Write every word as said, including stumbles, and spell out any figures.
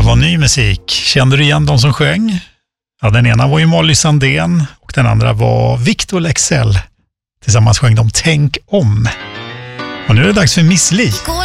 var ny musik. Kände du igen de som sjöng? Ja, den ena var ju Molly Sandén och den andra var Victor Leksell. Tillsammans sjöng de Tänk om. Och nu är det dags för Miss Li. Går